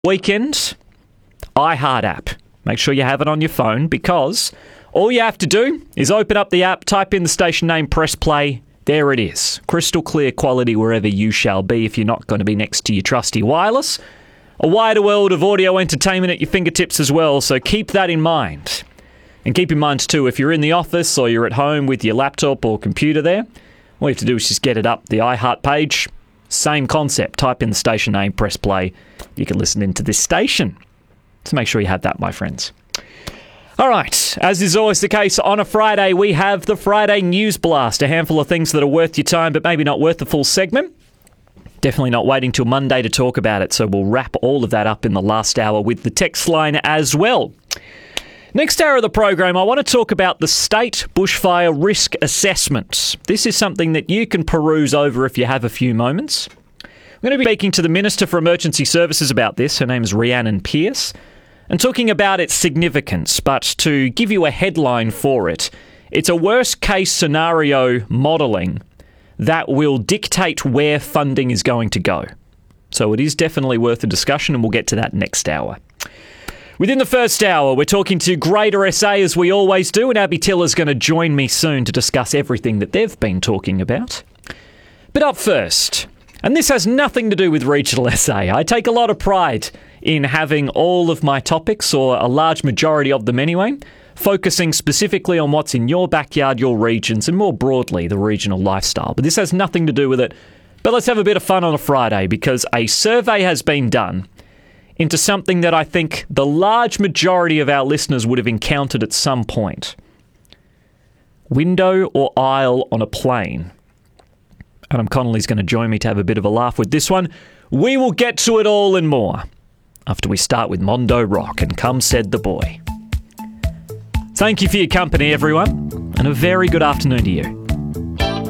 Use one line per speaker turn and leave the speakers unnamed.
Weekend, iHeart app. Make sure you have it on your phone because all you have to do is open up the app, type in the station name, press play. There it is. Crystal clear quality wherever you shall be if you're not going to be next to your trusty wireless. A wider world of audio entertainment at your fingertips as well, so keep that in mind. And keep in mind too, if you're in the office or you're at home with your laptop or computer there, all you have to do is just get it up, the iHeart page. Same concept. Type in the station name, press play. You can listen into this station. So make sure you have that, my friends. All right, as is always the case on a Friday, we have the Friday News Blast. A handful of things that are worth your time, but maybe not worth the full segment. Definitely not waiting till Monday to talk about it, so we'll wrap all of that up in the last hour with the text line as well. Next hour of the program, I want to talk about the State Bushfire Risk Assessment. This is something that you can peruse over if you have a few moments. I'm going to be speaking to the Minister for Emergency Services about this. Her name is Rhiannon Pearce, and talking about its significance. But to give you a headline for it, it's a worst-case scenario modelling that will dictate where funding is going to go. So it is definitely worth a discussion, and we'll get to that next hour. Within the first hour, we're talking to Greater SA as we always do, and Abby Tiller's going to join me soon to discuss everything that they've been talking about. But up first, and this has nothing to do with Regional SA. I take a lot of pride in having all of my topics, or a large majority of them anyway, focusing specifically on what's in your backyard, your regions, and more broadly, the regional lifestyle. But this has nothing to do with it. But let's have a bit of fun on a Friday, because a survey has been done into something that I think the large majority of our listeners would have encountered at some point. Window or aisle on a plane. Adam Connolly's going to join me to have a bit of a laugh with this one. We will get to it all and more after we start with Mondo Rock and Come Said the Boy. Thank you for your company, everyone, and a very good afternoon to you.